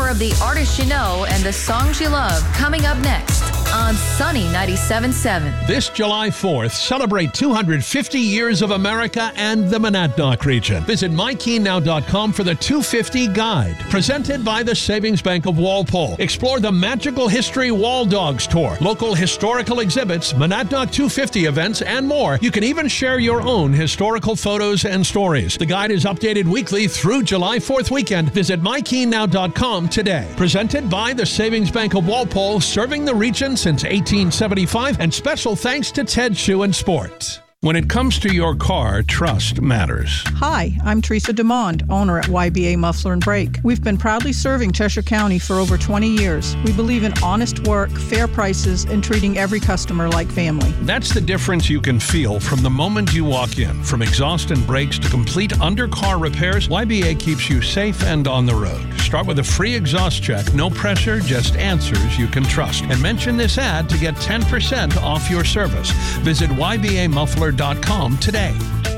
More of the artists you know and the songs you love coming up next on Sunny 97.7. This July 4th, celebrate 250 years of America and the Monadnock region. Visit MyKeenNow.com for the 250 Guide, presented by the Savings Bank of Walpole. Explore the Magical History Wall Dogs Tour, local historical exhibits, Monadnock 250 events, and more. You can even share your own historical photos and stories. The guide is updated weekly through July 4th weekend. Visit MyKeenNow.com today. Presented by the Savings Bank of Walpole, serving the region since 1875, and special thanks to Ted Shoe and Sport. When it comes to your car, trust matters. Hi, I'm Teresa DeMond, owner at YBA Muffler and Brake. We've been proudly serving Cheshire County for over 20 years. We believe in honest work, fair prices, and treating every customer like family. That's the difference you can feel from the moment you walk in. From exhaust and brakes to complete under-car repairs, YBA keeps you safe and on the road. Start with a free exhaust check, no pressure, just answers you can trust. And mention this ad to get 10% off your service. Visit YBAMuffler.com today.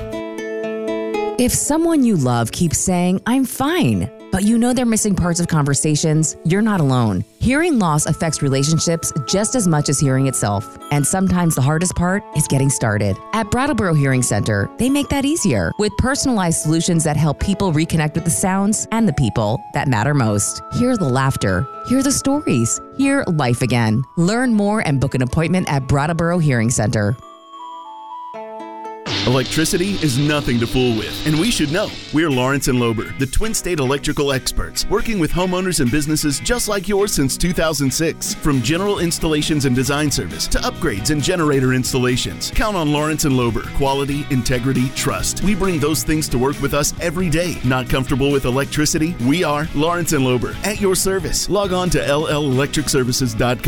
If someone you love keeps saying, "I'm fine," but you know they're missing parts of conversations, you're not alone. Hearing loss affects relationships just as much as hearing itself. And sometimes the hardest part is getting started. At Brattleboro Hearing Center, they make that easier with personalized solutions that help people reconnect with the sounds and the people that matter most. Hear the laughter. Hear the stories. Hear life again. Learn more and book an appointment at Brattleboro Hearing Center. Electricity is nothing to fool with, and we should know. We're Lawrence and Lober, the Twin State electrical experts, working with homeowners and businesses just like yours since 2006. From general installations and design service to upgrades and generator installations, count on Lawrence and Lober. Quality, integrity, trust. We bring those things to work with us every day. Not comfortable with electricity? We are Lawrence and Lober, at your service. Log on to LLelectricservices.com.